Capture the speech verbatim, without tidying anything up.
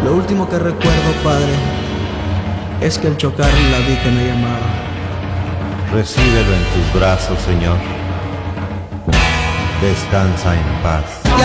Lo último que recuerdo, Padre, es que al chocar la vi que me llamaba. Recíbelo en tus brazos, Señor. Descansa en paz.